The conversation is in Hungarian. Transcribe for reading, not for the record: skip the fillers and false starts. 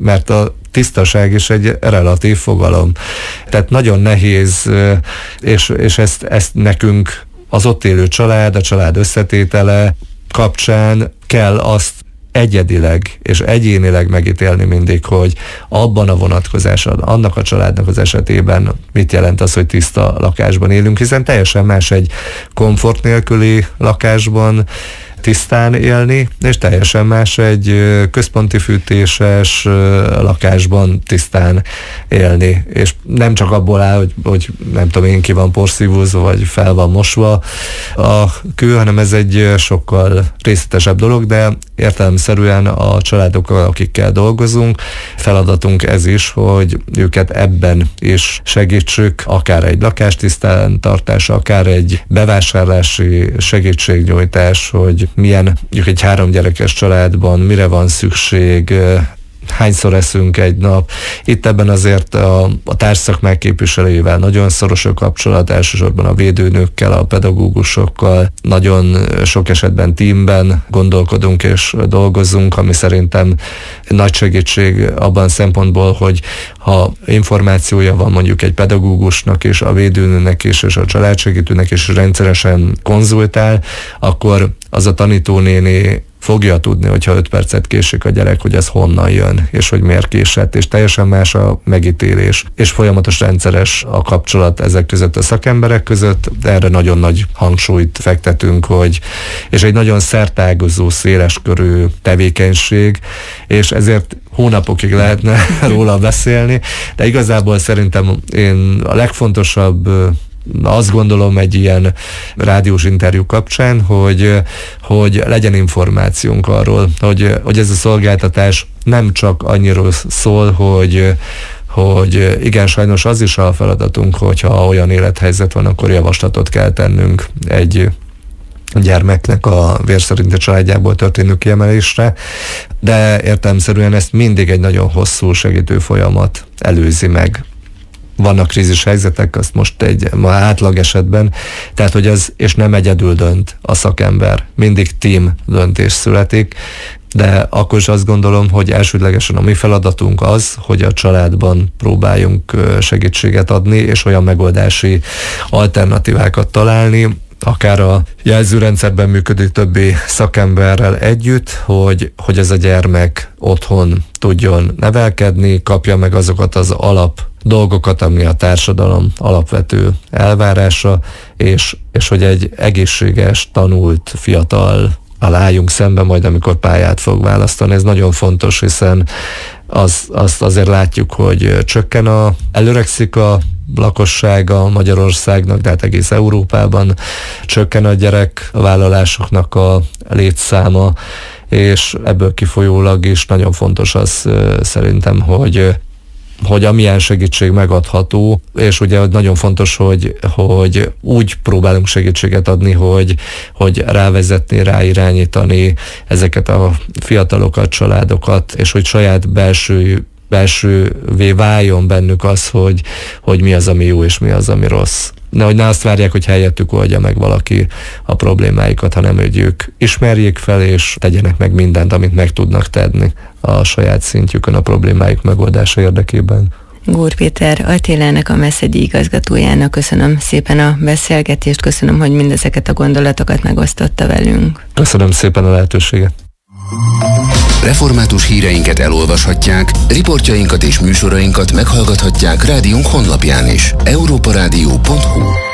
mert a tisztaság is egy relatív fogalom. Tehát nagyon nehéz, és ezt nekünk az ott élő család, a család összetétele kapcsán kell azt egyedileg és egyénileg megítélni mindig, hogy abban a vonatkozásban, annak a családnak az esetében mit jelent az, hogy tiszta lakásban élünk, hiszen teljesen más egy komfort nélküli lakásban tisztán élni, és teljesen más egy központi fűtéses lakásban tisztán élni. És nem csak abból áll, hogy nem tudom én, ki van porszívózva, vagy fel van mosva a kő, hanem ez egy sokkal részletesebb dolog, de értelemszerűen a családokkal, akikkel dolgozunk, feladatunk ez is, hogy őket ebben is segítsük, akár egy lakástisztán tartása, akár egy bevásárlási segítségnyújtás, hogy milyen, mondjuk egy 3 gyerekes családban mire van szükség, hányszor eszünk egy nap. Itt ebben azért a társszakmák képviselőivel nagyon szoros a kapcsolat, elsősorban a védőnőkkel, a pedagógusokkal. Nagyon sok esetben teamben gondolkodunk és dolgozunk, ami szerintem nagy segítség abban szempontból, hogy ha információja van mondjuk egy pedagógusnak és a védőnőnek is, és a családsegítőnek is rendszeresen konzultál, akkor az a tanítónéni fogja tudni, hogyha 5 percet késik a gyerek, hogy ez honnan jön, és hogy miért késett, és teljesen más a megítélés, és folyamatos rendszeres a kapcsolat ezek között a szakemberek között, de erre nagyon nagy hangsúlyt fektetünk, és egy nagyon szertágazó, széleskörű tevékenység, és ezért hónapokig lehetne róla beszélni, de igazából szerintem én a legfontosabb, azt gondolom egy ilyen rádiós interjú kapcsán, hogy legyen információnk arról, hogy ez a szolgáltatás nem csak annyiról szól, hogy igen, sajnos az is a feladatunk, hogyha olyan élethelyzet van, akkor javaslatot kell tennünk egy gyermeknek a vérszerinti családjából történő kiemelésre, de értelemszerűen ezt mindig egy nagyon hosszú segítő folyamat előzi meg. Vannak krízis helyzetek, azt most egy átlag esetben, tehát hogy ez, és nem egyedül dönt a szakember, mindig team döntés születik, de akkor is azt gondolom, hogy elsődlegesen a mi feladatunk az, hogy a családban próbáljunk segítséget adni, és olyan megoldási alternatívákat találni, akár a jelzőrendszerben működő többi szakemberrel együtt, hogy ez a gyermek otthon tudjon nevelkedni, kapja meg azokat az alap dolgokat, ami a társadalom alapvető elvárása, és hogy egy egészséges, tanult, fiatal álljunk szembe majd, amikor pályát fog választani. Ez nagyon fontos, hiszen azt azért látjuk, hogy előregszik a lakossága Magyarországnak, de hát egész Európában csökken a gyerekvállalásoknak a létszáma, és ebből kifolyólag is nagyon fontos az szerintem, hogy amilyen segítség megadható, és ugye nagyon fontos, hogy úgy próbálunk segítséget adni, hogy rávezetni, ráirányítani ezeket a fiatalokat, családokat, és hogy saját belsővé váljon bennük az, hogy mi az, ami jó, és mi az, ami rossz. Nehogy ne azt várják, hogy helyettük oldja meg valaki a problémáikat, hanem hogy ők ismerjék fel, és tegyenek meg mindent, amit meg tudnak tenni a saját szintjükön a problémáik megoldása érdekében. Gór Péter Attilának, a Meszegyi igazgatójának köszönöm szépen a beszélgetést, köszönöm, hogy mindezeket a gondolatokat megosztotta velünk. Köszönöm szépen a lehetőséget. Református híreinket elolvashatják, riportjainkat és műsorainkat meghallgathatják rádiónk honlapján is. europaradio.hu